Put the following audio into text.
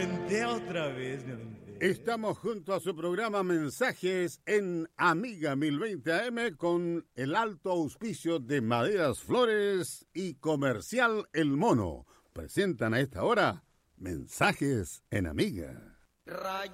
aventé otra vez, me aventé. Estamos junto a su programa Mensajes en Amiga 1020 AM con el alto auspicio de Maderas Flores y Comercial El Mono. Presentan a esta hora Mensajes en Amiga.